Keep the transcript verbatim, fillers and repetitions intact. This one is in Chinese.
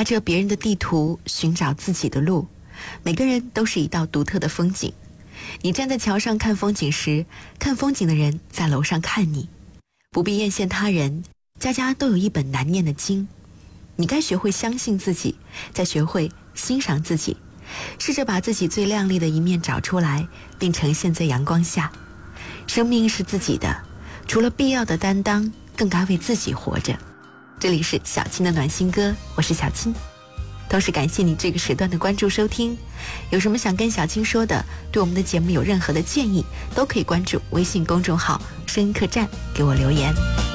拿着别人的地图寻找自己的路。每个人都是一道独特的风景。你站在桥上看风景时，看风景的人在楼上看你。不必艳羡他人，家家都有一本难念的经。你该学会相信自己，再学会欣赏自己，试着把自己最亮丽的一面找出来，并呈现在阳光下。生命是自己的，除了必要的担当，更该为自己活着。这里是小青的暖心歌，我是小青。同时感谢你这个时段的关注收听。有什么想跟小青说的，对我们的节目有任何的建议，都可以关注微信公众号声音客栈给我留言。